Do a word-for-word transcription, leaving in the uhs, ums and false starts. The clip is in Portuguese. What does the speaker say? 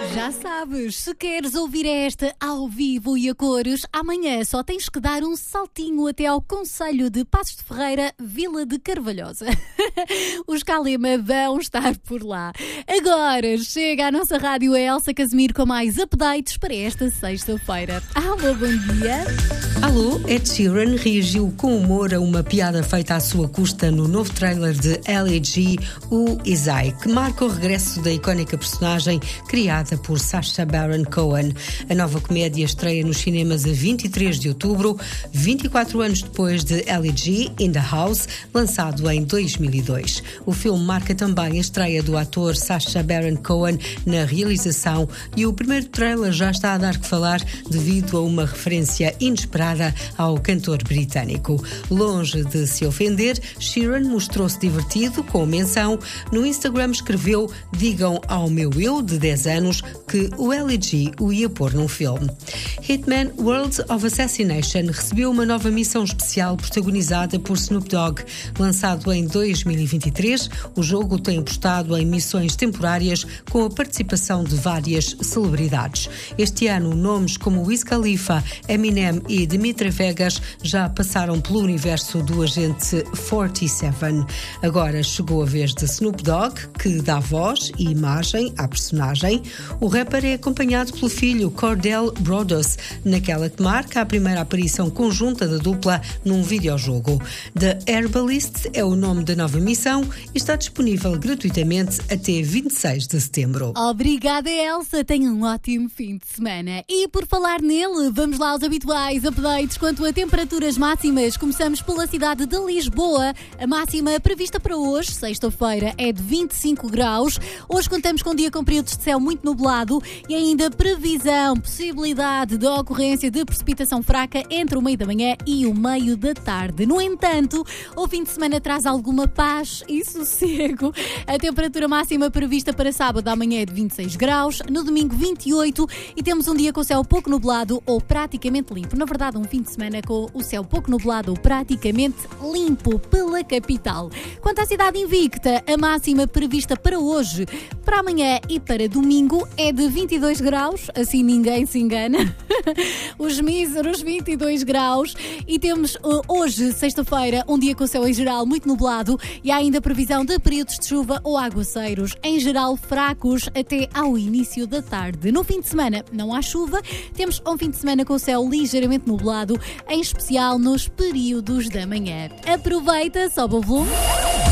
Já sabes, se queres ouvir esta ao vivo e a cores, amanhã só tens que dar um saltinho até ao Concelho de Passos de Ferreira, Vila de Carvalhosa. Os Calema vão estar por lá. Agora chega à nossa rádio a Elsa Casimiro com mais updates para esta sexta-feira. Alô, bom dia. Alô, Ed Sheeran reagiu com humor a uma piada feita à sua custa no novo trailer de L A G, o Isai, que marca o regresso da icónica personagem criada por Sacha Baron Cohen. A nova comédia estreia nos cinemas a vinte e três de outubro, vinte e quatro anos depois de L A G, In the House, lançado em dois mil e dois. O filme marca também a estreia do ator Sacha Baron Cohen na realização e o primeiro trailer já está a dar que falar devido a uma referência inesperada ao cantor britânico. Longe de se ofender, Sheeran mostrou-se divertido com a menção. No Instagram escreveu: digam ao meu eu de dez anos que o L A G o ia pôr num filme. Hitman Worlds of Assassination recebeu uma nova missão especial protagonizada por Snoop Dogg. Lançado em dois mil e vinte e três, o jogo tem apostado em missões temporárias com a participação de várias celebridades. Este ano, nomes como Wiz Khalifa, Eminem e Dimitri Vegas já passaram pelo universo do agente quarenta e sete. Agora chegou a vez de Snoop Dogg, que dá voz e imagem à personagem. O rapper é acompanhado pelo filho Cordell Brothers, naquela que marca a primeira aparição conjunta da dupla num videojogo. The Herbalist é o nome da nova missão e está disponível gratuitamente até vinte e seis de setembro. Obrigada, Elsa. Tenha um ótimo fim de semana. E por falar nele, vamos lá aos habituais updates quanto a temperaturas máximas. Começamos pela cidade de Lisboa. A máxima prevista para hoje, sexta-feira, é de vinte e cinco graus. Hoje contamos com um dia com períodos de céu muito nublado e ainda previsão, possibilidade de ocorrência de precipitação fraca entre o meio da manhã e o meio da tarde. No entanto, o fim de semana traz alguma paz e sossego. A temperatura máxima prevista para sábado amanhã é de vinte e seis graus, no domingo vinte e oito e temos um dia com o céu pouco nublado ou praticamente limpo. Na verdade, um fim de semana com o céu pouco nublado ou praticamente limpo pela capital. Quanto à cidade invicta, a máxima prevista para hoje, para amanhã e para domingo é de vinte e dois graus, assim ninguém se engana. Os míseros vinte e dois graus e temos uh, hoje, sexta-feira, um dia com o céu em geral muito nublado e há ainda previsão de períodos de chuva ou aguaceiros, em geral fracos até ao início da tarde. No fim de semana não há chuva, temos um fim de semana com o céu ligeiramente nublado, em especial nos períodos da manhã. Aproveita, sobe o volume.